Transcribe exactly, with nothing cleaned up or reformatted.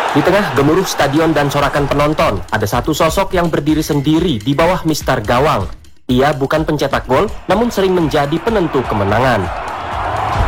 Di tengah gemuruh stadion dan sorakan penonton, ada satu sosok yang berdiri sendiri di bawah mister gawang. Ia bukan pencetak gol, namun sering menjadi penentu kemenangan.